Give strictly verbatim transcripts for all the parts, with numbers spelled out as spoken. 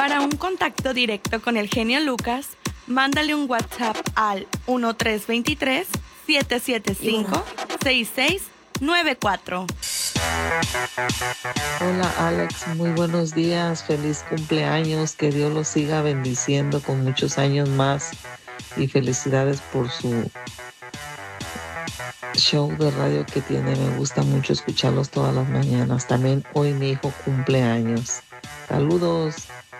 Para un contacto directo con el genio Lucas, mándale un WhatsApp al uno tres dos tres, siete siete cinco, seis seis nueve cuatro. Hola Alex, muy buenos días, feliz cumpleaños, que Dios los siga bendiciendo con muchos años más y felicidades por su show de radio que tiene. Me gusta mucho escucharlos todas las mañanas. También hoy mi hijo cumple años. Saludos.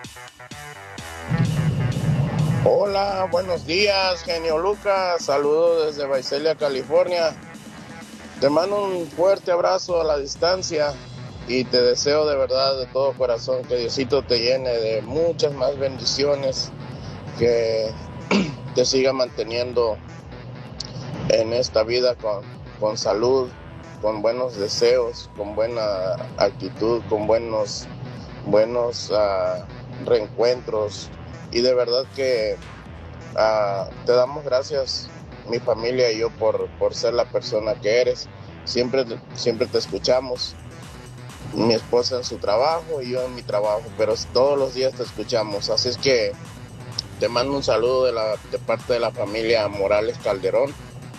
Hola, buenos días, genio Lucas. Saludos desde Visalia, California. Te mando un fuerte abrazo a la distancia y te deseo de verdad, de todo corazón, que Diosito te llene de muchas más bendiciones, que te siga manteniendo en esta vida con, con salud, con buenos deseos, con buena actitud, con buenos, buenos uh, reencuentros. Y de verdad que uh, te damos gracias, mi familia y yo, por, por ser la persona que eres. Siempre, siempre te escuchamos, mi esposa en su trabajo y yo en mi trabajo, pero todos los días te escuchamos. Así es que te mando un saludo de, la, de parte de la familia Morales Calderón.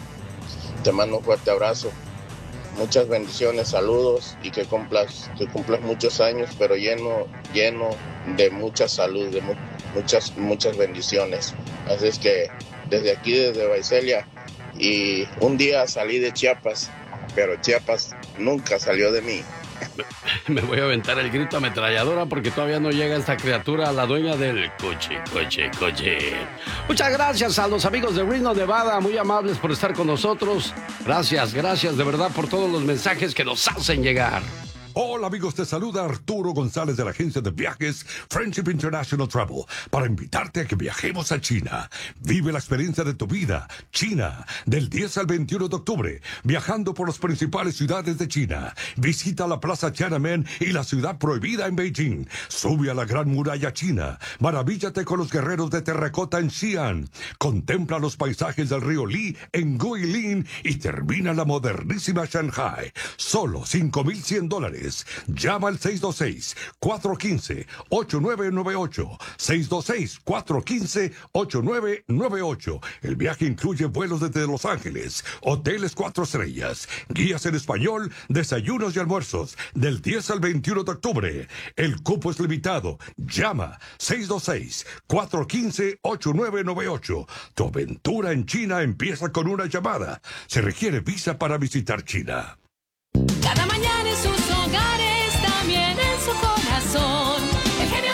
Te mando un fuerte abrazo, muchas bendiciones, saludos y que cumplas, que cumplas muchos años, pero lleno, lleno de mucha salud, de mu- muchas, muchas bendiciones. Así es que desde aquí, desde Visalia, y un día salí de Chiapas, pero Chiapas nunca salió de mí. Me voy a aventar el grito ametralladora porque todavía no llega esta criatura, la dueña del coche, coche, coche. Muchas gracias a los amigos de Reno, Nevada, muy amables por estar con nosotros. Gracias, gracias de verdad por todos los mensajes que nos hacen llegar. Hola amigos, te saluda Arturo González de la agencia de viajes Friendship International Travel para invitarte a que viajemos a China. Vive la experiencia de tu vida, China, del diez al veintiuno de octubre, viajando por las principales ciudades de China. Visita la Plaza Tiananmen y la ciudad prohibida en Beijing. Sube a la Gran Muralla China. Maravíllate con los guerreros de terracota en Xi'an. Contempla los paisajes del río Li en Guilin y termina la modernísima Shanghai. Solo cinco mil cien dólares. Llama al seis dos seis, cuatro uno cinco, ocho nueve nueve ocho. seis dos seis, cuatro uno cinco, ocho nueve nueve ocho. El viaje incluye vuelos desde Los Ángeles, hoteles cuatro estrellas, guías en español, desayunos y almuerzos, del diez al veintiuno de octubre. El cupo es limitado. Llama seis dos seis, cuatro uno cinco, ocho nueve nueve ocho. Tu aventura en China empieza con una llamada. Se requiere visa para visitar China. Cada mañana en sus hogares, también en su corazón, el genio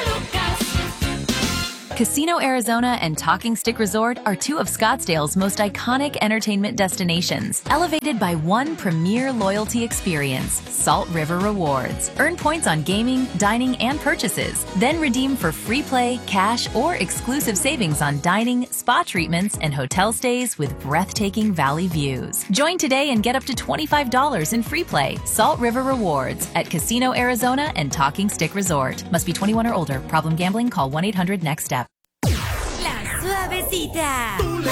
Lucas. Casino Arizona and Talking Stick Resort are two of Scottsdale's most iconic entertainment destinations, elevated by one premier loyalty experience, Salt River Rewards. Earn points on gaming, dining, and purchases. Then redeem for free play, cash, or exclusive savings on dining, spa treatments, and hotel stays with breathtaking valley views. Join today and get up to twenty-five dollars in free play. Salt River Rewards at Casino Arizona and Talking Stick Resort. Must be twenty-one or older. Problem gambling? Call one eight hundred next step. La suavecita.